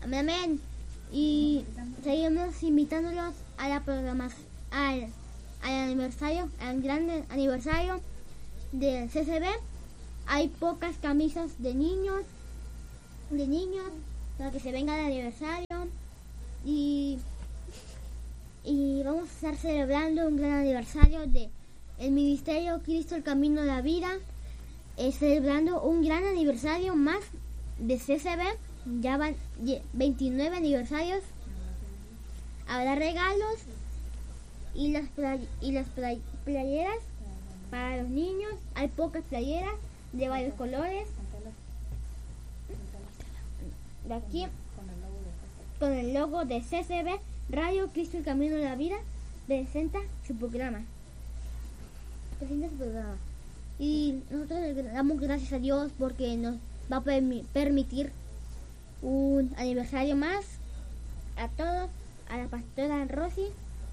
amén. Y seguimos invitándolos a la programación, al aniversario, al gran aniversario del CCB. Hay pocas camisas de niños para que se venga el aniversario y vamos a estar celebrando un gran aniversario de el Ministerio Cristo el Camino de la Vida, celebrando un gran aniversario más de CCB. Ya van 29 aniversarios. Habrá regalos y las playeras para los niños. Hay pocas playeras de varios colores. De aquí con el logo de CCB, Radio Cristo el Camino de la Vida, presenta su programa. Y nosotros le damos gracias a Dios porque nos va a permitir un aniversario más. A todos, a la pastora Rosy,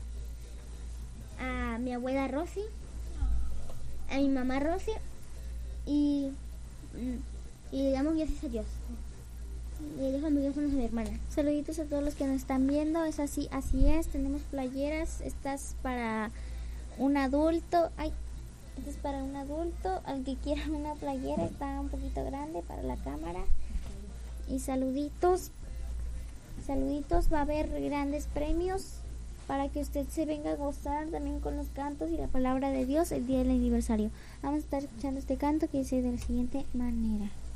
a mi abuela Rosy, a mi mamá Rosy, y le damos gracias a Dios. Le dejo mis gracias a mi hermana. Saluditos a todos los que nos están viendo. Es así es. Tenemos playeras. Esta es para un adulto. Esta es para un adulto. Al que quiera una playera, está un poquito grande para la cámara. Y saluditos. Va a haber grandes premios para que usted se venga a gozar también con los cantos y la palabra de Dios el día del aniversario. Vamos a estar escuchando este canto que dice de la siguiente manera.